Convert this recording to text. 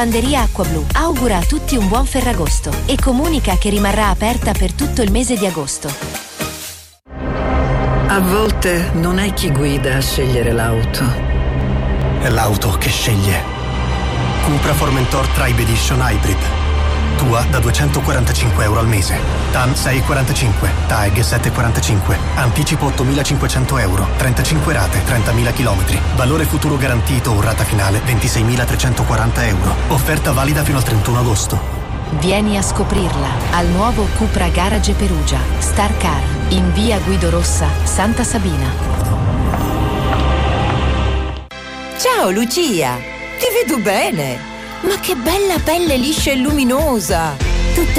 Lavanderia Acqua Blu augura a tutti un buon Ferragosto e comunica che rimarrà aperta per tutto il mese di agosto. A volte non è chi guida a scegliere l'auto. È l'auto che sceglie. Cupra Formentor Tribe Edition Hybrid. Tua da €245 al mese. TAN 6,45, TAEG 7,45, anticipo €8.500, 35 rate, 30.000 km. Valore futuro garantito o rata finale €26.340. Offerta valida fino al 31 agosto. Vieni a scoprirla al nuovo Cupra Garage Perugia Star Car in via Guido Rossa, Santa Sabina. Ciao Lucia, ti vedo bene. Ma che bella pelle liscia e luminosa. Tutto